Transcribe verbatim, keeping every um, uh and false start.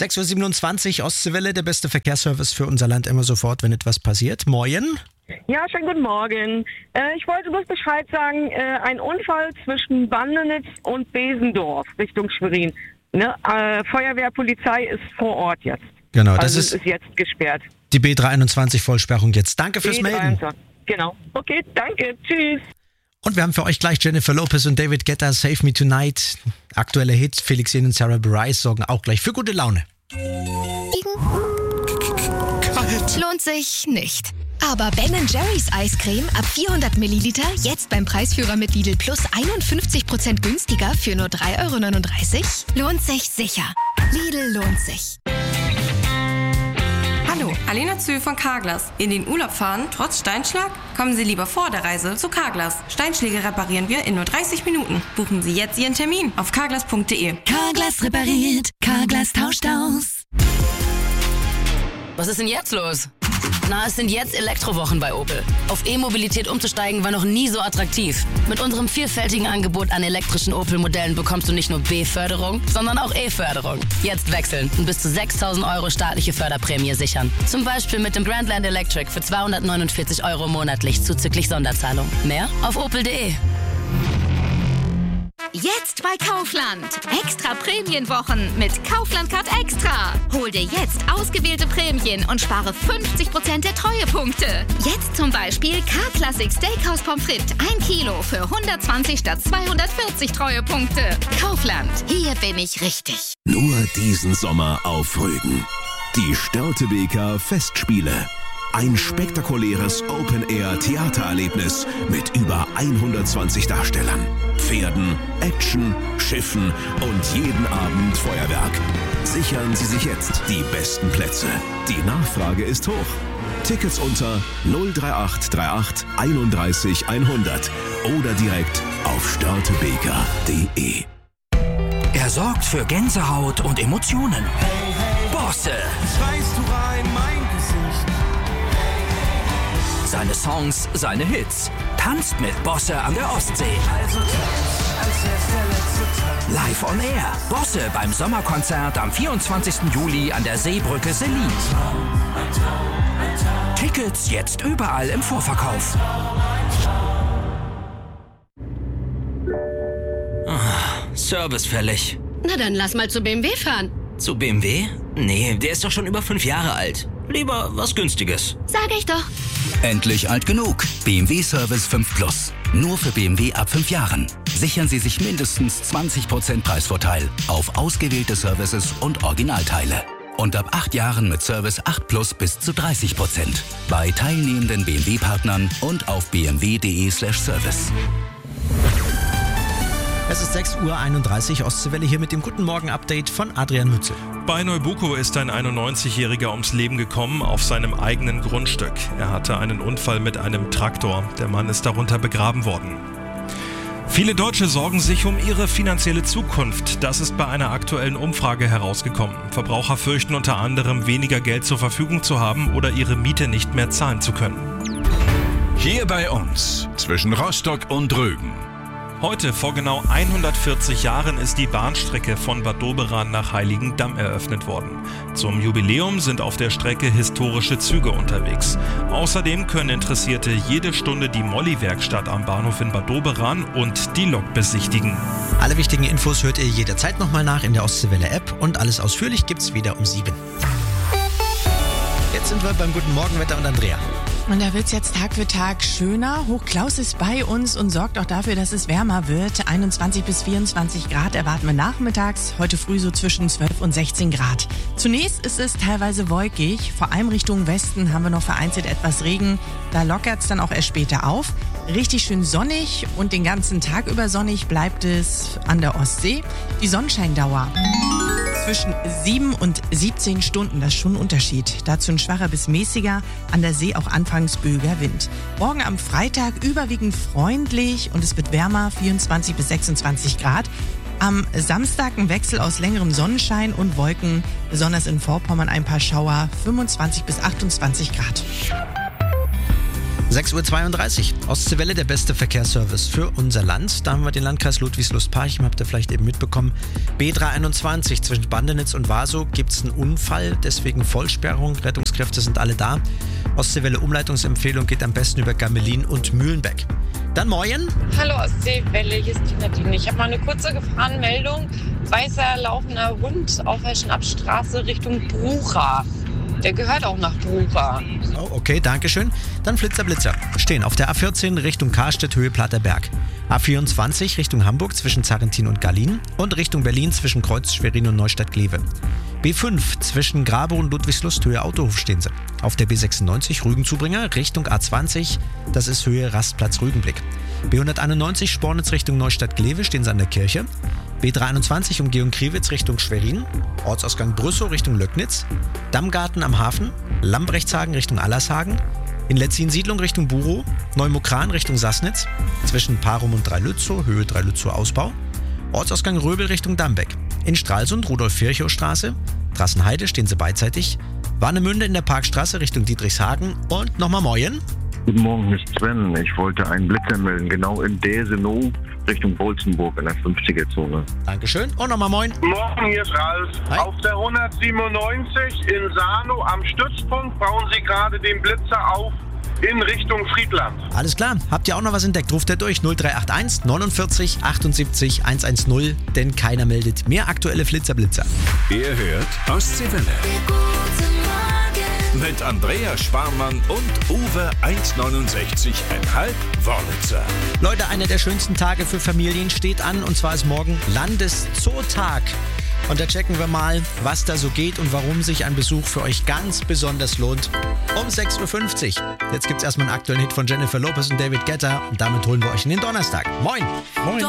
sechs Uhr siebenundzwanzig, Ostseewelle, der beste Verkehrsservice für unser Land immer sofort, wenn etwas passiert. Moin. Ja, schönen guten Morgen. Äh, ich wollte bloß Bescheid sagen, äh, ein Unfall zwischen Bandenitz und Besendorf Richtung Schwerin. Ne? Äh, Feuerwehr, Polizei ist vor Ort jetzt. Genau, das also ist, ist jetzt gesperrt. Die B dreihunderteinundzwanzig Vollsperrung jetzt. Danke fürs B dreiundzwanzig. Melden. Genau. Okay, danke. Tschüss. Und wir haben für euch gleich Jennifer Lopez und David Guetta, Save Me Tonight. Aktuelle Hits, Felix Jen und Sarah Bareilles sorgen auch gleich für gute Laune. Kalt. Lohnt sich nicht. Aber Ben and Jerry's Eiscreme ab vierhundert Milliliter jetzt beim Preisführer mit Lidl Plus einundfünfzig Prozent günstiger für nur drei Euro neununddreißig. Lohnt sich sicher. Lidl lohnt sich. Hallo, Alena Zühl von Carglass. In den Urlaub fahren, trotz Steinschlag? Kommen Sie lieber vor der Reise zu Carglass. Steinschläge reparieren wir in nur dreißig Minuten. Buchen Sie jetzt Ihren Termin auf carglass punkt de. Carglass repariert, Carglass tauscht aus. Was ist denn jetzt los? Na, es sind jetzt Elektrowochen bei Opel. Auf E-Mobilität umzusteigen war noch nie so attraktiv. Mit unserem vielfältigen Angebot an elektrischen Opel-Modellen bekommst du nicht nur B-Förderung, sondern auch E-Förderung. Jetzt wechseln und bis zu sechstausend Euro staatliche Förderprämie sichern. Zum Beispiel mit dem Grandland Electric für zweihundertneunundvierzig Euro monatlich zuzüglich Sonderzahlung. Mehr auf opel punkt de. Jetzt bei Kaufland. Extra Prämienwochen mit Kaufland Card Extra. Hol dir jetzt ausgewählte Prämien und spare fünfzig Prozent der Treuepunkte. Jetzt zum Beispiel K-Classic Steakhouse Pommes frites ein Kilo für hundertzwanzig statt zweihundertvierzig Treuepunkte. Kaufland. Hier bin ich richtig. Nur diesen Sommer auf Rügen. Die Störtebeker Festspiele. Ein spektakuläres Open-Air-Theatererlebnis mit über hundertzwanzig Darstellern, Pferden, Action, Schiffen und jeden Abend Feuerwerk. Sichern Sie sich jetzt die besten Plätze. Die Nachfrage ist hoch. Tickets unter null drei acht drei acht einunddreißig hundert oder direkt auf störtebeker punkt de. Er sorgt für Gänsehaut und Emotionen. Hey, hey, Bosse. Schreist du rein, mein Gesicht. Seine Songs, seine Hits. Tanzt mit Bosse an der Ostsee. Also tanz, als wär's der letzte Tag. Live on Air. Bosse beim Sommerkonzert am vierundzwanzigsten Juli an der Seebrücke Selin. Tickets jetzt überall im Vorverkauf. Ah, Service fällig. Na dann lass mal zu B M W fahren. Zu B M W? Nee, der ist doch schon über fünf Jahre alt. Lieber was Günstiges. Sag ich doch. Endlich alt genug. B M W Service fünf Plus. Nur für B M W ab fünf Jahren. Sichern Sie sich mindestens zwanzig Prozent Preisvorteil auf ausgewählte Services und Originalteile. Und ab acht Jahren mit Service acht Plus bis zu dreißig Prozent. Bei teilnehmenden B M W-Partnern und auf b m w punkt de slash service. Es ist sechs Uhr einunddreißig, Ostseewelle hier mit dem Guten Morgen-Update von Adrian Mützel. Bei Neubuko ist ein einundneunzigjähriger ums Leben gekommen auf seinem eigenen Grundstück. Er hatte einen Unfall mit einem Traktor. Der Mann ist darunter begraben worden. Viele Deutsche sorgen sich um ihre finanzielle Zukunft. Das ist bei einer aktuellen Umfrage herausgekommen. Verbraucher fürchten unter anderem, weniger Geld zur Verfügung zu haben oder ihre Miete nicht mehr zahlen zu können. Hier bei uns, zwischen Rostock und Rügen. Heute, vor genau hundertvierzig Jahren, ist die Bahnstrecke von Bad Doberan nach Heiligendamm eröffnet worden. Zum Jubiläum sind auf der Strecke historische Züge unterwegs. Außerdem können Interessierte jede Stunde die Molly-Werkstatt am Bahnhof in Bad Doberan und die Lok besichtigen. Alle wichtigen Infos hört ihr jederzeit nochmal nach in der Ostseewelle-App und alles ausführlich gibt's wieder um sieben. Jetzt sind wir beim Guten Morgen Wetter und Andrea. Und da wird es jetzt Tag für Tag schöner. Hochklaus ist bei uns und sorgt auch dafür, dass es wärmer wird. einundzwanzig bis vierundzwanzig Grad erwarten wir nachmittags. Heute früh so zwischen zwölf und sechzehn Grad. Zunächst ist es teilweise wolkig. Vor allem Richtung Westen haben wir noch vereinzelt etwas Regen. Da lockert es dann auch erst später auf. Richtig schön sonnig und den ganzen Tag über sonnig bleibt es an der Ostsee. Die Sonnenscheindauer zwischen sieben und siebzehn Stunden, das ist schon ein Unterschied. Dazu ein schwacher bis mäßiger, an der See auch anfangs böiger Wind. Morgen am Freitag überwiegend freundlich und es wird wärmer, vierundzwanzig bis sechsundzwanzig Grad. Am Samstag ein Wechsel aus längerem Sonnenschein und Wolken, besonders in Vorpommern ein paar Schauer, fünfundzwanzig bis achtundzwanzig Grad. sechs Uhr zweiunddreißig. Ostseewelle, der beste Verkehrsservice für unser Land. Da haben wir den Landkreis Ludwigslust-Parchim, habt ihr vielleicht eben mitbekommen. B dreihunderteinundzwanzig zwischen Bandenitz und Wasow gibt es einen Unfall, deswegen Vollsperrung. Rettungskräfte sind alle da. Ostseewelle Umleitungsempfehlung geht am besten über Gamelin und Mühlenbeck. Dann morgen. Hallo Ostseewelle, hier ist die Nadine. Ich habe mal eine kurze Gefahrenmeldung. Weißer laufender Hund auf der Schnappstraße Richtung Brucha. Der gehört auch nach Brucha. Oh, okay, danke schön. Dann Flitzer, Blitzer. Stehen auf der A vierzehn Richtung Karstedt, Höhe Platterberg. A vierundzwanzig Richtung Hamburg zwischen Zarrentin und Gallien. Und Richtung Berlin zwischen Kreuz, Schwerin und Neustadt-Glewe. B fünf zwischen Grabe und Ludwigslust, Höhe Autohof stehen sie. Auf der B sechsundneunzig Rügenzubringer Richtung A zwanzig, das ist Höhe Rastplatz Rügenblick. B hunderteinundneunzig Spornitz Richtung Neustadt-Glewe stehen sie an der Kirche. B dreihunderteinundzwanzig Umgehung Kriwitz Richtung Schwerin. Ortsausgang Brüssow Richtung Löcknitz. Dammgarten am Hafen. Lambrechtshagen Richtung Allershagen. In Letzin-Siedlung Richtung Burow. Neumokran Richtung Sassnitz. Zwischen Parum und Dreilützow, Höhe Dreilützow Ausbau. Ortsausgang Röbel Richtung Dambeck. In Stralsund Rudolf-Virchow-Straße. Trassenheide stehen sie beidseitig. Warnemünde in der Parkstraße Richtung Dietrichshagen. Und nochmal Moin. Guten Morgen, hier ist Sven. Ich wollte einen Blitzer melden, genau in Desenow Richtung Bolzenburg in der fünfziger-Zone. Dankeschön. Und nochmal Moin. Morgen, hier ist Ralf. Hi. Auf der hundertsiebenundneunzig in Sano am Stützpunkt bauen Sie gerade den Blitzer auf in Richtung Friedland. Alles klar. Habt ihr auch noch was entdeckt? Ruft ihr durch null drei acht eins neunundvierzig achtundsiebzig hundertzehn, denn keiner meldet mehr aktuelle Flitzer-Blitzer. Ihr hört Ostseewelle. Mit Andrea Schwarmann und Uwe eins neunundsechzig Komma fünf Wörlitzer. Leute, einer der schönsten Tage für Familien steht an, und zwar ist morgen Landeszootag. Und da checken wir mal, was da so geht und warum sich ein Besuch für euch ganz besonders lohnt. Um sechs Uhr fünfzig. Jetzt gibt's erstmal einen aktuellen Hit von Jennifer Lopez und David Guetta. Und damit holen wir euch in den Donnerstag. Moin! Moin!